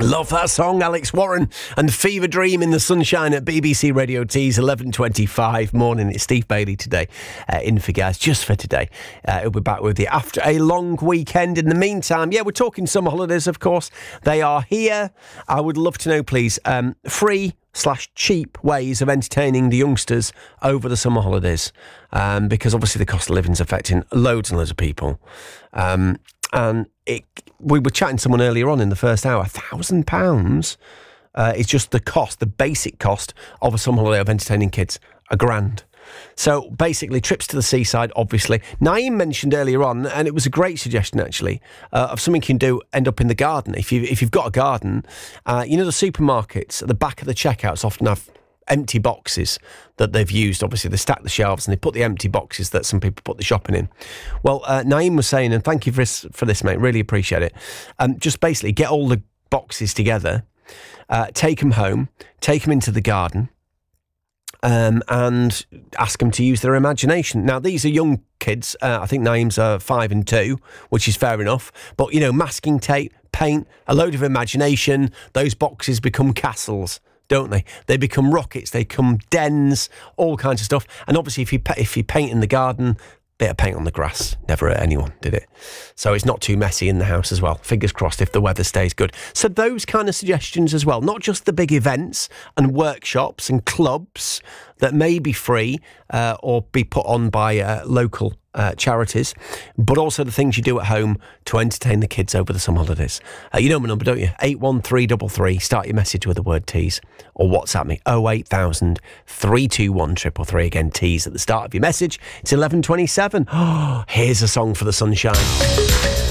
Love that song, Alex Warren and Fever Dream in the Sunshine at BBC Radio Tees, 11:25 morning. It's Steve Bailey today, in for Gaz, just for today. He'll be back with you after a long weekend. In the meantime, we're talking summer holidays, of course. They are here. I would love to know, please, free/cheap ways of entertaining the youngsters over the summer holidays, because obviously the cost of living is affecting loads and loads of people. And we were chatting to someone earlier on in the first hour. £1,000 is just the cost, the basic cost of a summer holiday of entertaining kids. £1,000. So basically, trips to the seaside, obviously. Naeem mentioned earlier on, and it was a great suggestion actually, of something you can do, end up in the garden. If you've got a garden, the supermarkets at the back of the checkouts often have empty boxes that they've used. Obviously, they stack the shelves and they put the empty boxes that some people put the shopping in. Well, Naeem was saying, and thank you for this, mate, really appreciate it, just basically get all the boxes together, take them home, take them into the garden, and ask them to use their imagination. Now, these are young kids. I think Naeem's 5 and 2, which is fair enough. But, masking tape, paint, a load of imagination, those boxes become castles, don't they? They become rockets, they become dens, all kinds of stuff. And obviously, if you paint in the garden, bit of paint on the grass never hurt anyone, did it? So it's not too messy in the house as well. Fingers crossed if the weather stays good. So those kind of suggestions as well, not just the big events and workshops and clubs that may be free or be put on by local charities, but also the things you do at home to entertain the kids over the summer holidays. You know my number, don't you? 81333. Start your message with the word tease, or WhatsApp me 08000 321 333. Again, tease at the start of your message. It's 11:27. Here's a song for the sunshine.